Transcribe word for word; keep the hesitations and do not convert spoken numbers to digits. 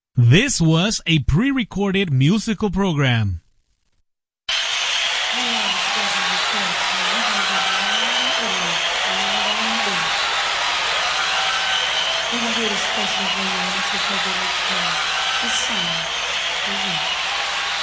This was a pre-recorded musical program. We're going to do it especially for you. Let's get this song for you.